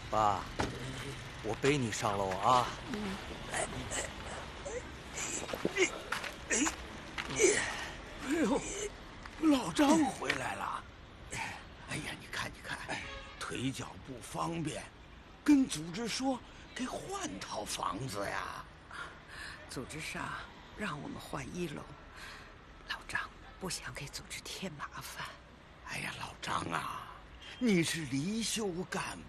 爸，我背你上楼啊。 哎呦，老张回来了。哎呀，你看，腿脚不方便，跟组织说给换套房子呀。 组织上让我们换1楼，老张不想给组织添麻烦。 哎呀，老张啊，你是离休干部。